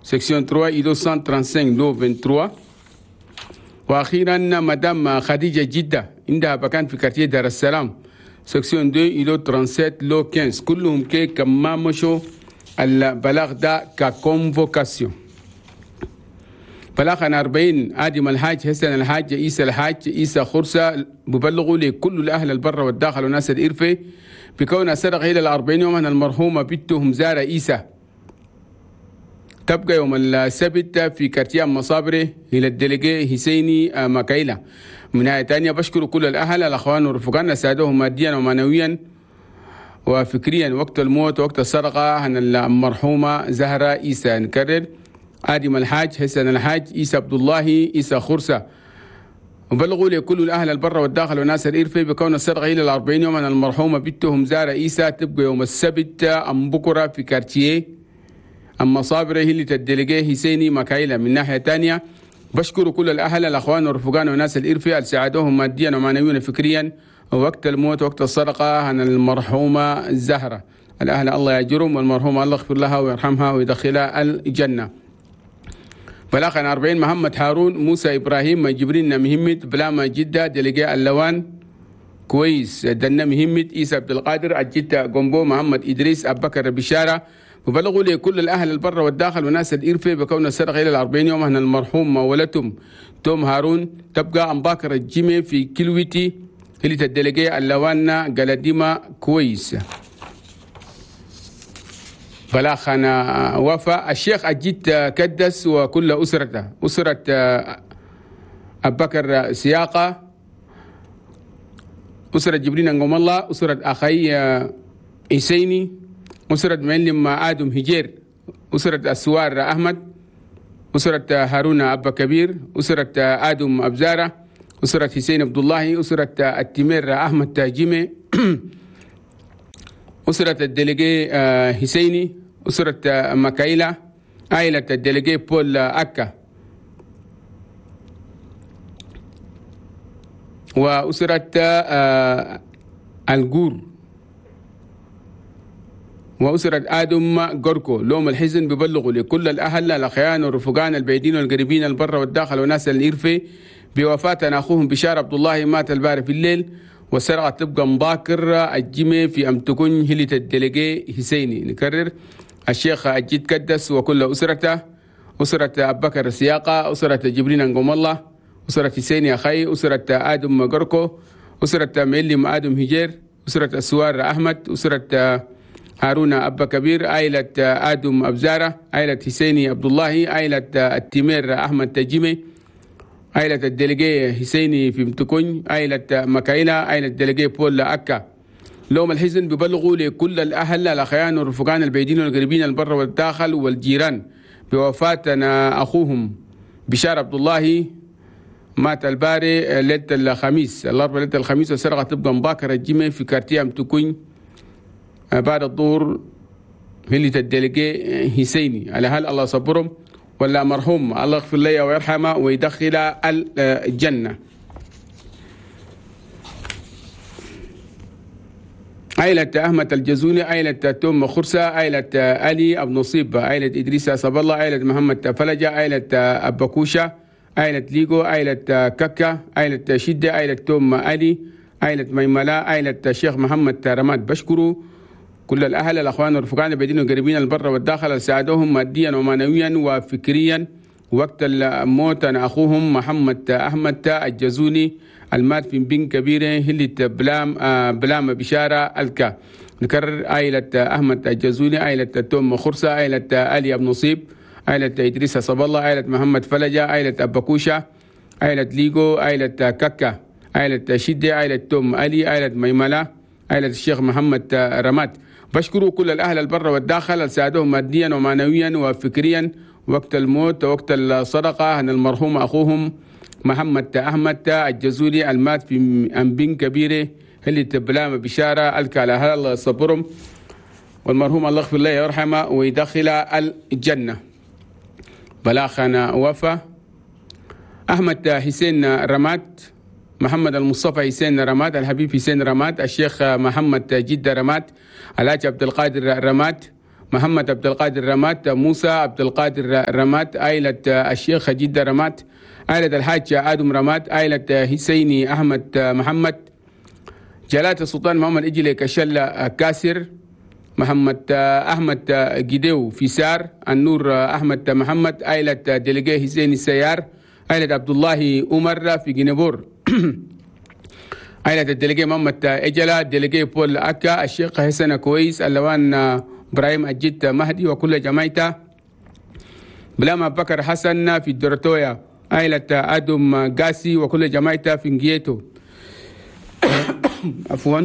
section 3 îlot 135 lot 23. واخيرا مدام خديجه جده عندها مكان في كارتيه دار السلام section 2 îlot 37 lot 15. كلهم كي كما مشوا البلاغ ده ككونفوكاسيون. بلاغنا 40 آدم الحاج حسن الحاج عيسى الحاج عيسى خرسة ببلغوا لكل الأهل البر والداخل وناس الإرفة بكون سرق إلى 40 يوم من المرحومة بنتهم زارة عيسى تبقى يوم السبت في كارتيان مصابرة إلى الدلجة حسيني مكايلة. من ناحية تانية بشكر كل الأهل الأخوان والرفقان ساعدوهم ماديا ومعنويا وفكريا وقت الموت وقت السرقة عن المرحومة زهرة عيسى. نكرر آدم الحاج حسن الحاج عيسى عبد الله عيسى خرسة وبلغوا لكل الأهل البر والداخل وناس الإرفة بكون السرقة إلى 40 يوم من المرحومة بنتهم زهرة عيسى تبقى يوم السبت أم بكرة في كارتيه أما صابرة هي اللي تدلجيه حسيني مكايلة. من ناحية تانية بشكر كل الأهل الأخوان والرفقان وناس الإرفة اللي ساعدوهم ماديا ومعنويا فكريا وقت الموت وقت السرقة عن المرحومة زهرة. الأهل الله يجرم والمرحومة الله يغفر لها ويرحمها ويدخلها الجنة. بلاغنا 40 محمد هارون موسى إبراهيم جبرين مهمت بلاما جدة دلجاء اللوان كويس دنا مهمت عيسى عبد القادر الجدة قنبو محمد إدريس أبو بكر بشارة وبلغوا لكل الأهل البر والداخل وناس الإرفة بكون السرقة إلى 40 يوم من المرحوم مولتهم توم هارون تبقى أم باكر الجيمي في كلويتي اللي تدلجاء اللوان قلديما كويس. بلاخنا وفا الشيخ أجيت كدس وكل أسرته أسرة أبو بكر سياقة أسرة جبرين أنقم الله أسرة أخي إيسيني أسرة معلم آدم هجير أسرة السوار أحمد أسرة هارون أبا كبير أسرة آدم أبزارة أسرة حسين عبد الله أسرة التمير أحمد تاجيمي أسرة الدلجي حسيني أسرة مكايلة عائلة الدلجي بول أكا وأسرة الجور وأسرة آدم غوركو. لوم الحزن ببلغوا لكل الأهل الأخيان والرفقان البعيدين والقريبين البر والداخل وناس الإرفة بوفاة أخوهم بشار عبد الله مات البارح في الليل والسرقة تبقى مباكر الجمع في أمتكن هلة الدلجي حسيني. نكرر الشيخ أجيد كدس وكل أسرته أسرة أبو بكر السياقة أسرة جبرين أنقم الله أسرة حسيني أخي أسرة آدم غوركو أسرة معلم آدم هجير أسرة السوار أحمد أسرة هارون أبا كبير عائلة آدم أبزارة عائلة حسيني عبد الله عائلة التمير أحمد تجيمي عائلة الدلجي حسيني في متكون عائلة مكايلة عائلة الدلجي بول أكا. لوم الحزن ببلغوا لكل الأهل الأخيان والرفقان البعيدين والقريبين البر والداخل والجيران بوفاة أخوهم بشار عبد الله مات الباري ليلة الخميس الأربعاء ليلة الخميس والسرقة تبقى مباكرة الجمع في كارتيه متكون بعد الظهر هلة الدلجي حسيني. على هل الله صبرهم ولا مرحوم الله يغفر له ويرحمه ويدخل الجنة. عائلة أحمد الجزوني عائلة توم خرسة عائلة علي أبو نصيب عائلة إدريس صب الله عائلة محمد فلجة عائلة أبكوشة عائلة ليغو عائلة كاكا عائلة شدة عائلة توم علي عائلة ميملة عائلة الشيخ محمد رماد. بشكروا كل الأهل الأخوان والرفقان البعيدين والقريبين البر والداخل ساعدوهم ماديا ومعنويا وفكريا وقت الموت أخوهم محمد أحمد الجزوني المات في بن كبيرة هلة بلام بشارة الكا. نكرر عائلة أحمد الجزوني عائلة توم خرسة عائلة علي أبو نصيب عائلة إدريس صب الله عائلة محمد فلجة عائلة أبكوشة عائلة ليغو عائلة كاكا عائلة شدة عائلة توم علي عائلة ميملة عائلة الشيخ محمد رماد. بشكروا كل الأهل البر والداخل ساعدوهم ماديا ومعنويا وفكريا وقت الموت ووقت الصدقة عن المرحوم أخوهم محمد أحمد الجزولي المات في أنبين كبيرة اللي تبلام بشارة الكالة. الله صبرهم والمرحوم الله يغفر له ويرحمه ويدخل الجنة. بلاخنا وفا أحمد حسين رماد محمد المصطفى حسين رماد الحبيب حسين رماد الشيخ محمد جدة رماد الحاج عبد القادر رماد محمد عبد القادر رمات، موسى عبد القادر رمات، عائلة الشيخ جدة رمات، عائلة الحاج آدم رمات، عائلة حسيني أحمد محمد، جلالة السلطان محمد إجلي كشل كاسر، محمد أحمد جديو في سار، النور أحمد محمد، عائلة ديليجي حسين السيار، عائلة عبد الله عمر في جنبور عائلة الديليجي محمد إجلا، ديليجي بول أكا، الشيخ حسن كويس، اللوان إبراهيم الجد مهدي وكل جماعته، بلام بكر حسن في الدرتويا، عائلة آدم قاسي وكل جماعته في نجيتو عفوا،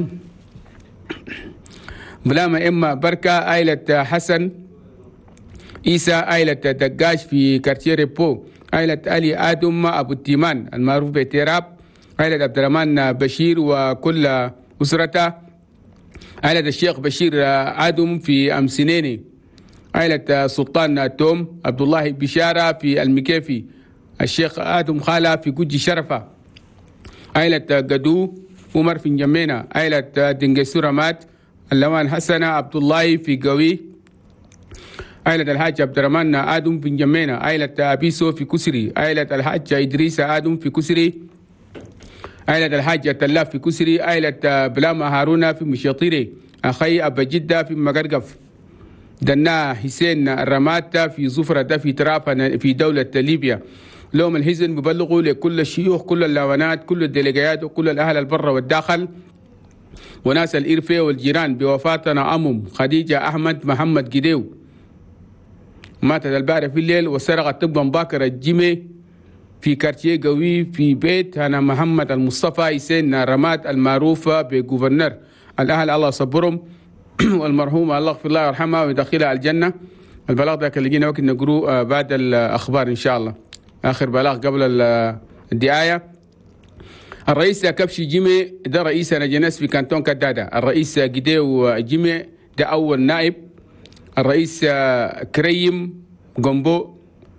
بلام إما بركة، عائلة حسن إيسا، عائلة دقاش في كارتير ريبو، عائلة علي آدم أبو التيمان المعروف بتيراب، عائلة عبد الرحمن بشير وكل أسرته، عائلة الشيخ بشير آدم في أمسنيني، عائلة سلطان توم، عبد الله بشارة في المكيفي، الشيخ آدم خالة في كوجي شرفة، عائلة قدو عمر في نجمينا، عائلة دنجسورة مات، اللوان حسن عبد الله في قوي، عائلة الحاج عبد الرحمن آدم في نجمينا، عائلة أبيسو في كسري، عائلة الحاج إدريس آدم في كسري، عائلة الحاج تلاف في كسري، عائلة بلاما هارون في مشيطيري، أخي أبا جدة في مقرقف، دنا حسين الرمات في زفرة في ترافة في دولة ليبيا. لهم الحزن ببلغوا لكل الشيوخ، كل اللوانات، كل الديليجيات وكل الأهل البر والداخل وناس الإرفة والجيران بوفاتنا أمم خديجة أحمد محمد جديو، ماتت البارح في الليل وسرقت طبا باكر الجمي في كارتيه قوي في بيت أنا محمد المصطفى حسين رمات المعروفة بجوفرنر. الأهل الله صبرهم والمرحومة الله يغفر الله ويرحمها ويدخلها الجنة. البلاغ ده كان لقينا وقت نقروه بعد الأخبار إن شاء الله، آخر بلاغ قبل الدعاية. الرئيس كبشي جيمي ده رئيس نجنس في كانتون كدادة، الرئيس جديو جيمي ده أول نائب، الرئيس كريم قنبو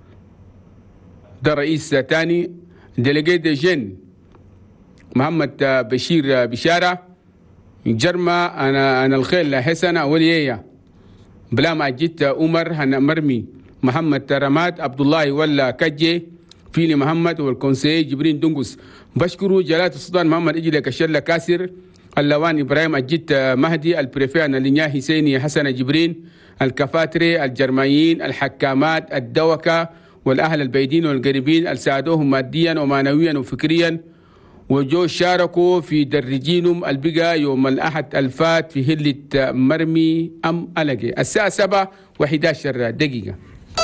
ده رئيس ثاني، ديليجيت جن محمد بشير بشارة، جرما أنا الخيل حسن وليا، بلا ما جيت عمر هنا مرمي، محمد رمات، عبد الله ولا كجي، فيلي محمد والكونسي جبرين دنقس. بشكروا جلالة السلطان محمد إجلي كشلة كاسر، اللوان إبراهيم الجيت مهدي، البريفيان اللينيا حسيني حسن جبرين، الكفاتري، الجرميين، الحكامات، الدوكة والأهل البعيدين والقريبين اللي ساعدوهم ماديا ومعنويا وفكريا، وجو شاركوا في درجينهم البقى يوم الأحد الفات في هلة مرمي أم ألقي الساعة 7:11 دقيقة.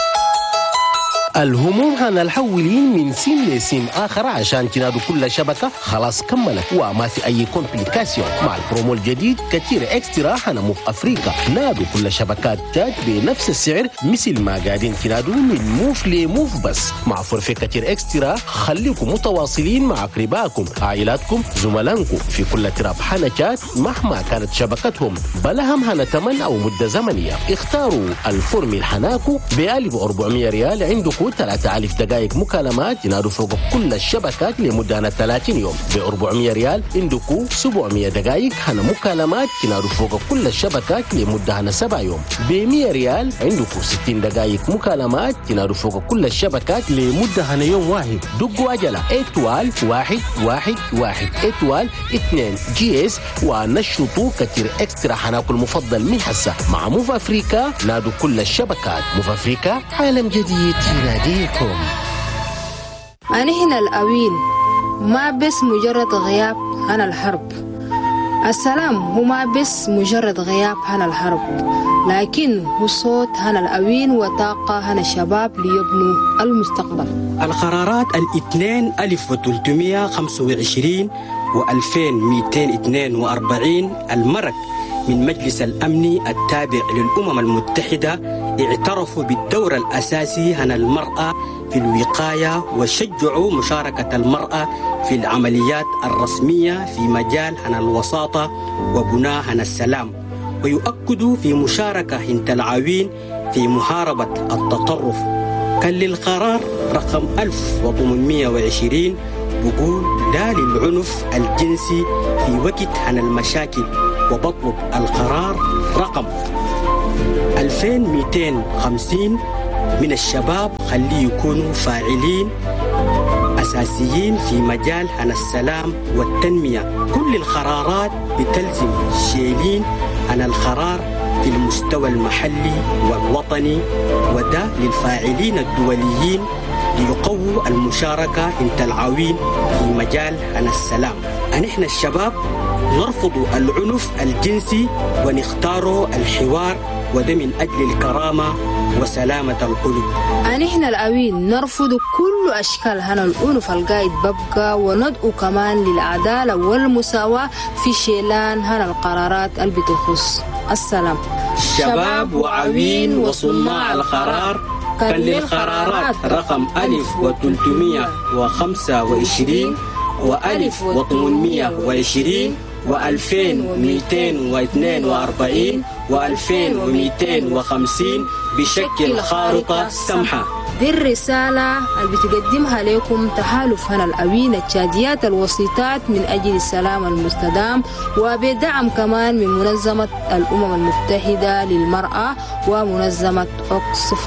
الهموم هنحولين من سين لسين آخر عشان تنادوا كل شبكة خلاص كملت وما في أي كومبليكاسيون. مع البرومو الجديد كتير إكسترا هنموف أفريقيا، نادوا كل شبكات جات بنفس السعر مثل ما قاعدين تنادوا من موف لموف. بس مع فرفة كتير إكسترا خليكم متواصلين مع أقربائكم، عائلاتكم، زملائكم في كل تراب حنكات مهما كانت شبكتهم، بلهم هنا تمن أو مدة زمنية. اختاروا الفورمي الحناكو ب1400 ريال، عندكم 3000 دقائق مكالمات تنادوا فوق كل الشبكات لمدة 30 يوم. ب400 ريال عندكم 700 دقائق هنا مكالمات تنادوا فوق كل الشبكات لمدة 7 يوم. ب100 ريال عندكم 60 دقائق مكالمات تنادوا فوق كل الشبكات لمدة يوم واحد. دقوا عجلة إتوال 111 إتوال 2 GS ونشطوا كتير إكسترا حناكو المفضل من حسة. مع موف أفريقيا نادوا كل الشبكات. موف أفريقيا عالم جديد يناديكم. أنا هنا الأوين، ما بس مجرد غياب عن الحرب. السلام هو ما بس مجرد غياب عن الحرب، لكن هو صوت عن الأوين وطاقة عن الشباب ليبنوا المستقبل. القرارات 2325 و2242 المرك من مجلس الأمن التابع للأمم المتحدة اعترفوا بالدور الأساسي عن المرأة في الوقاية وشجعوا مشاركة المرأة في العمليات الرسمية في مجال عن الوساطة وبناء عن السلام، ويؤكدوا في مشاركة هند العوين في محاربة التطرف. كان للقرار رقم 1820 بقول لا للعنف الجنسي في وقت عن المشاكل، وبطلب القرار رقم 2250 من الشباب خليه يكونوا فاعلين أساسيين في مجال عن السلام والتنمية. كل القرارات بتلزم شيلين عن القرار في المستوى المحلي والوطني، وده للفاعلين الدوليين ليقووا المشاركة انت العوين في مجال عن السلام. نحن الشباب نرفض العنف الجنسي ونختار الحوار، وده من أجل الكرامة وسلامة القلوب. نحن الأوين نرفض كل أشكال هنا العنف القايد ببقى، وندعو كمان للعدالة والمساواة في شيلان هنا القرارات اللي بتخص السلام. شباب وعوين وصناع القرار كان للقرارات رقم 1325 و1820 و2242 و2250 بشكل خارطة سمحة. دي الرسالة اللي بتقدمها لكم تحالف هنا الأوين التشاديات الوسيطات من أجل السلام المستدام، وبدعم كمان من منظمة الأمم المتحدة للمرأة ومنظمة أوكسفام.